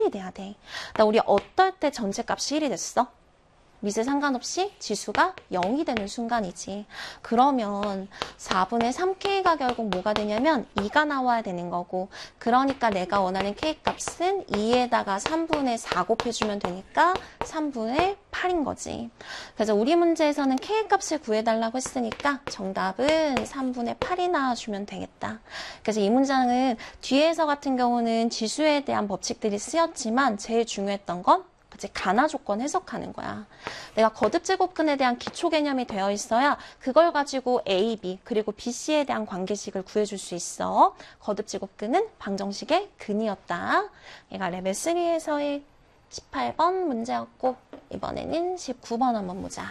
1이 돼야 돼. 나 우리 어떨 때 전체값이 1이 됐어? 밑에 상관없이 지수가 0이 되는 순간이지. 그러면 4분의 3K가 결국 뭐가 되냐면 2가 나와야 되는 거고, 그러니까 내가 원하는 K값은 2에다가 3분의 4 곱해주면 되니까 3분의 8인 거지. 그래서 우리 문제에서는 K값을 구해달라고 했으니까 정답은 3분의 8이 나와주면 되겠다. 그래서 이 문장은 뒤에서 같은 경우는 지수에 대한 법칙들이 쓰였지만 제일 중요했던 건 가나 조건 해석하는 거야. 내가 거듭 제곱근에 대한 기초 개념이 되어 있어야 그걸 가지고 A, B 그리고 B, C에 대한 관계식을 구해줄 수 있어. 거듭 제곱근은 방정식의 근이었다. 얘가 레벨 3에서의 18번 문제였고 이번에는 19번 한번 보자.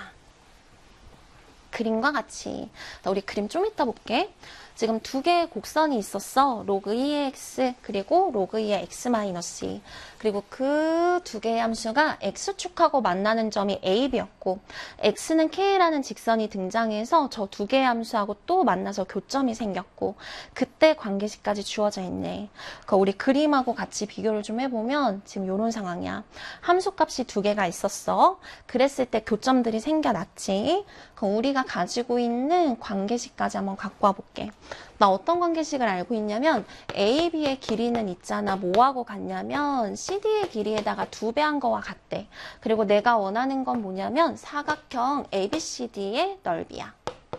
그림과 같이. 우리 그림 좀 이따 볼게. 지금 두 개의 곡선이 있었어. 로그 2의 x 그리고 로그 2의 x-2. 그리고 그 두 개의 함수가 x축하고 만나는 점이 a, b였고 x는 k라는 직선이 등장해서 저 두 개의 함수하고 또 만나서 교점이 생겼고 그때 관계식까지 주어져 있네. 우리 그림하고 같이 비교를 좀 해보면 지금 이런 상황이야. 함수값이 두 개가 있었어. 그랬을 때 교점들이 생겨났지. 그럼 우리가 가지고 있는 관계식까지 한번 갖고 와볼게. 나 어떤 관계식을 알고 있냐면 A, B의 길이는 있잖아. 뭐하고 같냐면 CD의 길이에다가 2배 한 거와 같대. 그리고 내가 원하는 건 뭐냐면 사각형 ABCD의 넓이야.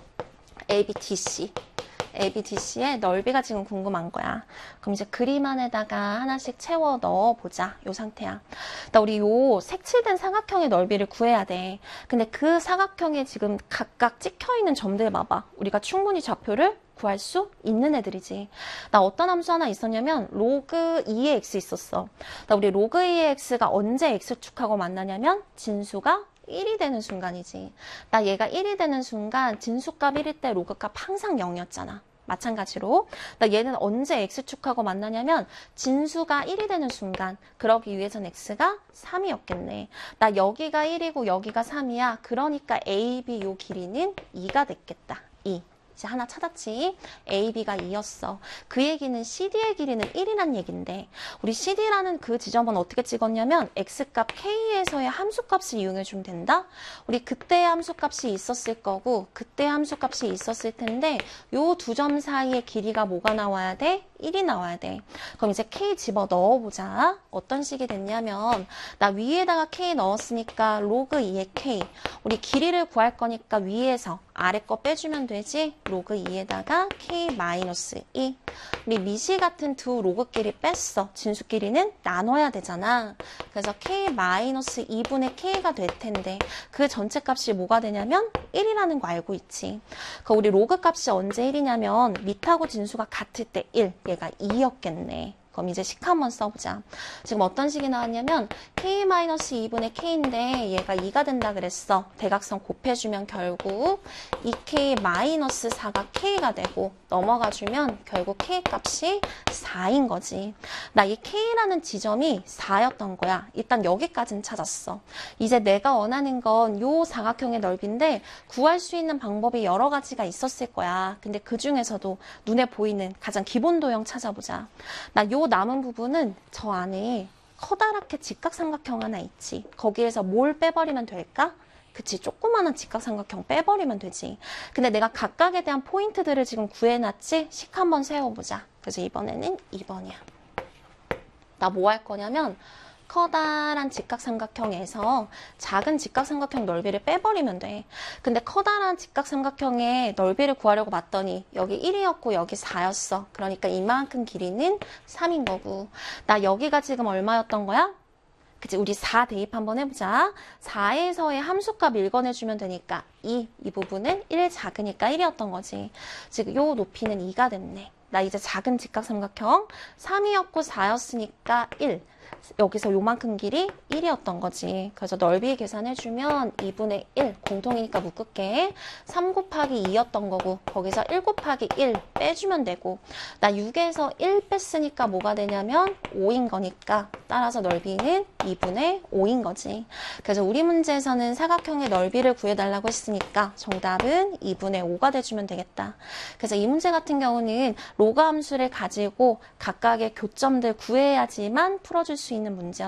ABDC. ABDC의 넓이가 지금 궁금한 거야. 그럼 이제 그림 안에다가 하나씩 채워 넣어보자. 요 상태야. 우리 요 색칠된 사각형의 넓이를 구해야 돼. 근데 그 사각형에 지금 각각 찍혀있는 점들 봐봐. 우리가 충분히 좌표를 구할 수 있는 애들이지. 나 어떤 함수 하나 있었냐면 로그 2의 x 있었어. 우리 로그 2의 x가 언제 x축하고 만나냐면 진수가 1이 되는 순간이지. 나 얘가 1이 되는 순간 진수값 1일 때 로그값 항상 0이었잖아. 마찬가지로 나 얘는 언제 x축하고 만나냐면 진수가 1이 되는 순간. 그러기 위해선 x가 3이었겠네. 나 여기가 1이고 여기가 3이야. 그러니까 a, b 요 길이는 2가 됐겠다. 2. 이제 하나 찾았지. A, B가 2였어. 그 얘기는 CD의 길이는 1이란 얘긴데 우리 CD라는 그 지점은 어떻게 찍었냐면 X값 K에서의 함수값을 이용해주면 된다. 우리 그때의 함수값이 있었을 거고 그때 함수값이 있었을 텐데 요 두 점 사이의 길이가 뭐가 나와야 돼? 1이 나와야 돼. 그럼 이제 K 집어 넣어보자. 어떤 식이 됐냐면 나 위에다가 K 넣었으니까 로그 2의 K. 우리 길이를 구할 거니까 위에서 아래 거 빼주면 되지. 로그 2에다가 K-2. 우리 미시 같은 두 로그끼리 뺐어. 진수끼리는 나눠야 되잖아. 그래서 K-2분의 K가 될 텐데 그 전체 값이 뭐가 되냐면 1이라는 거 알고 있지. 우리 로그 값이 언제 1이냐면 밑하고 진수가 같을 때 1. 얘가 2였겠네. 그럼 이제 식 한번 써보자. 지금 어떤 식이 나왔냐면 K-2분의 K인데 얘가 2가 된다 그랬어. 대각선 곱해주면 결국 2K-4가 K가 되고 넘어가주면 결국 K 값이 4인 거지. 나 이 K라는 지점이 4였던 거야. 일단 여기까지는 찾았어. 이제 내가 원하는 건 요 사각형의 넓이인데 구할 수 있는 방법이 여러 가지가 있었을 거야. 근데 그 중에서도 눈에 보이는 가장 기본 도형 찾아보자. 나 요 남은 부분은 저 안에 커다랗게 직각삼각형 하나 있지. 거기에서 뭘 빼버리면 될까? 그치, 조그마한 직각삼각형 빼버리면 되지. 근데 내가 각각에 대한 포인트들을 지금 구해놨지? 식 한번 세워보자. 그래서 이번에는 2번이야. 나 뭐 할 거냐면 커다란 직각삼각형에서 작은 직각삼각형 넓이를 빼버리면 돼. 근데 커다란 직각삼각형의 넓이를 구하려고 봤더니 여기 1이었고 여기 4였어. 그러니까 이만큼 길이는 3인 거고. 나 여기가 지금 얼마였던 거야? 그치, 우리 4 대입 한번 해보자. 4에서의 함수값 읽어내주면 되니까 이 부분은 1 작으니까 1이었던 거지. 지금 요 높이는 2가 됐네. 나 이제 작은 직각삼각형 3이었고 4였으니까 1. 여기서 요만큼 길이 1이었던 거지. 그래서 넓이 계산해주면 2분의 1, 공통이니까 묶을게. 3 곱하기 2였던 거고 거기서 1 곱하기 1 빼주면 되고 나 6에서 1 뺐으니까 뭐가 되냐면 5인 거니까 따라서 넓이는 2분의 5인 거지. 그래서 우리 문제에서는 사각형의 넓이를 구해달라고 했으니까 정답은 2분의 5가 돼주면 되겠다. 그래서 이 문제 같은 경우는 로그 함수를 가지고 각각의 교점들 구해야지만 풀어줄 수 있는 문제였는데